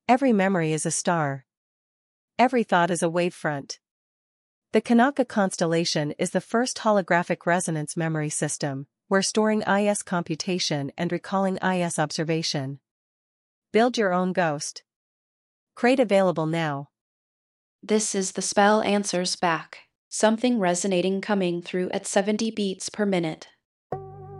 Every memory is a star. Every thought is a wavefront. The Kanaka constellation is the first holographic resonance memory system, where storing IS computation and recalling IS observation. Build your own ghost. Crate available now. This is the spell answers back. Something resonating coming through at 70 beats per minute.